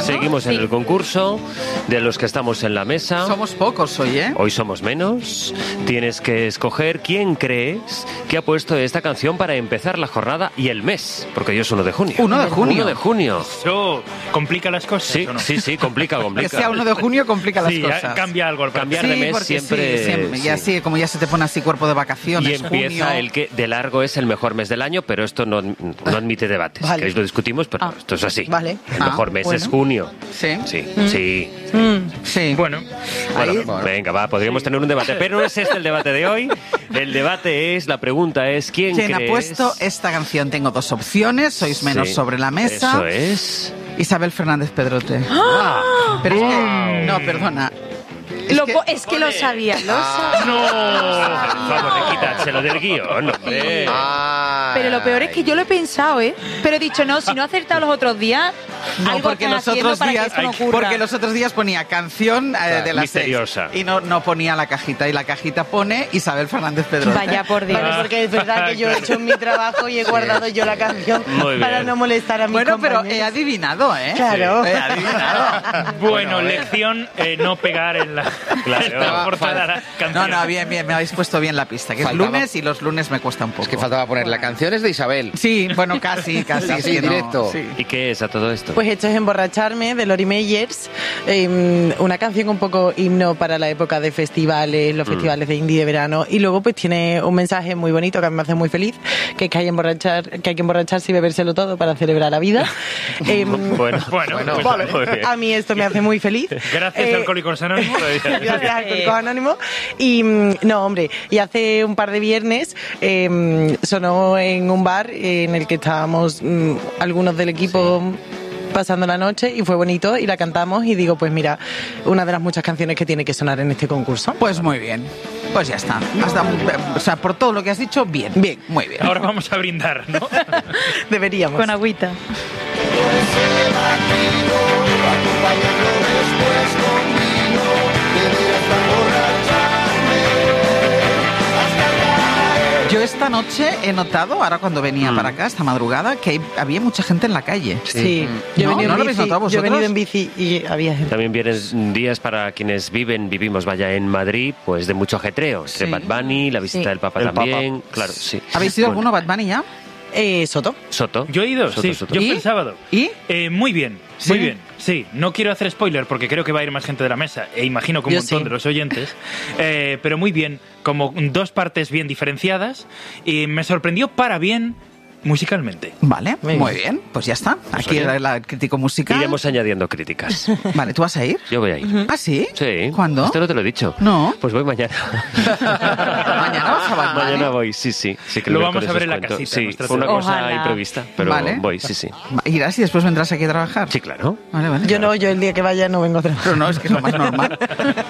jugando. Seguimos en el concurso de los que estamos en la mesa. Somos pocos hoy, ¿eh? Hoy somos menos. Tienes que escoger quién crees que ha puesto esta canción para empezar la jornada y el mes, porque hoy es 1 de junio. 1 de junio. 1 de junio. Eso complica las cosas, Sí, ¿o no? sí, complica. Que sea 1 de junio complica las Sí, cosas. cambia algo al Cambiar Sí, de mes porque siempre... sí, siempre. Y así, como ya se te pone así cuerpo de vacaciones, Y empieza junio. el que de largo es el mejor mes del año, pero esto no admite debates. Vale. ¿Queréis lo discutimos? Pero esto es así. Vale. El mejor mes es junio. Sí. Sí. Bueno, Venga, va, podríamos tener un debate, pero no es este el debate de hoy. El debate es, la pregunta es, ¿quién ¿Quién ha crees? puesto esta canción? Tengo 2 opciones, sois menos Sí, sobre la mesa. Eso es. Isabel Fernández Pedrote. Pero es que... No, perdona. Es que lo sabía, lo sabía. Por favor, quítaselo del guión, hombre. Pero lo peor es que yo lo he pensado, ¿eh? Pero he dicho, no, si no he acertado los otros días, No, algo porque están los haciendo otros para días, que esto no ocurra. porque los otros días ponía canción de las misteriosa. 6 y no ponía la cajita, y la cajita pone Isabel Fernández Pedrote. Vaya por Dios. Vale, porque es verdad que yo he hecho mi trabajo y he guardado yo la canción Muy bien. para no molestar a mis Bueno, pero compañeros. he adivinado, ¿eh? Claro. He adivinado. bueno, lección no pegar en la, en la portada de la canción. No, bien, me habéis puesto bien la pista, que Faltaba- es lunes y los lunes me cuesta un poco. Es que faltaba poner la canción es de Isabel. Sí, bueno, casi. Así, es que no, directo. sí. ¿Y qué es a todo esto? Pues esto es Emborracharme, de Lori Meyers, una canción un poco himno para la época de festivales, los festivales de indie de verano, y luego pues tiene un mensaje muy bonito que me hace muy feliz, que es que hay que emborracharse y bebérselo todo para celebrar la vida. Bueno, Bueno, muy bien. A mí esto me hace muy feliz. Gracias, Alcohólicos Anónimos. Gracias, Alcohólicos Anónimos. Y no, hombre, y hace un par de viernes sonó en un bar en el que estábamos algunos del equipo pasando la noche, y fue bonito y la cantamos, y digo, pues mira, una de las muchas canciones que tiene que sonar en este concurso. Pues muy bien. Pues ya está. O sea, por todo lo que has dicho, bien. Bien, muy bien. Ahora vamos a brindar, ¿no? Deberíamos. Con agüita. Yo esta noche he notado, ahora cuando venía para acá, esta madrugada, que había mucha gente en la calle. Sí, yo he ¿No? venido ¿No lo en habéis bici, notado yo he venido vosotros? en bici y había gente. También vienen días para quienes vivimos, vaya, en Madrid, pues de mucho ajetreo. Entre Sí. Bad Bunny, la visita Sí. del Papa El también. Claro, sí. ¿Habéis ido Bueno, alguno Bad Bunny ya? Soto. Soto. Yo he ido, Soto, sí. Soto. Yo fui ¿Y? el sábado. ¿Y? Muy bien, ¿Sí? muy bien. Sí, no quiero hacer spoiler porque creo que va a ir más gente de la mesa, e imagino que un Yo montón sí. de los oyentes, pero muy bien, como 2 partes bien diferenciadas, y me sorprendió para bien musicalmente. Vale, Muy muy bien. Pues ya está. Aquí oye, el crítico musical. Iremos añadiendo críticas. Vale, ¿tú vas a ir? Yo voy a ir. ¿Ah, sí? Sí. ¿Cuándo? Esto no te lo he dicho. No. Pues voy mañana. ¿Mañana vas a Bad Bunny? Mañana voy, sí. Sí que Lo el vamos miércoles a ver os en la cuento. casita, Sí, nuestra fue una tele. cosa Ojalá. imprevista, pero Vale. voy, sí. ¿Irás y después vendrás aquí a trabajar? Sí, claro. Vale. Yo no, yo el día que vaya no vengo a trabajar. Pero no, es que es lo más normal.